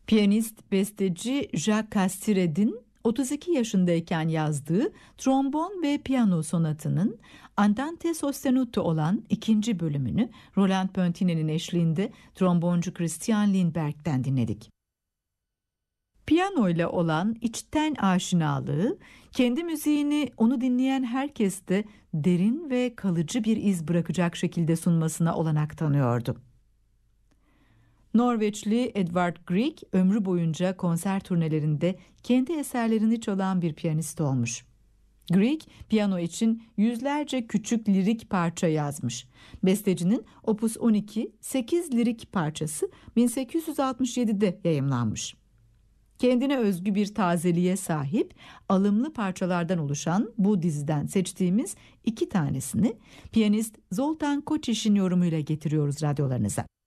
Piyanist, besteci Jacques Castiret'in 32 yaşındayken yazdığı trombon ve piyano sonatının Andante sostenuto olan ikinci bölümünü Roland Pontine'nin eşliğinde tromboncu Christian Lindberg'den dinledik. Piyano ile olan içten aşinalığı, kendi müziğini onu dinleyen herkeste derin ve kalıcı bir iz bırakacak şekilde sunmasına olanak tanıyordu. Norveçli Edvard Grieg ömrü boyunca konser turnelerinde kendi eserlerini çalan bir piyanist olmuş. Grieg piyano için yüzlerce küçük lirik parça yazmış. Bestecinin Opus 12 8 lirik parçası 1867'de yayımlanmış. Kendine özgü bir tazeliğe sahip, alımlı parçalardan oluşan bu diziden seçtiğimiz iki tanesini piyanist Zoltan Koçiş'in yorumuyla getiriyoruz radyolarınıza.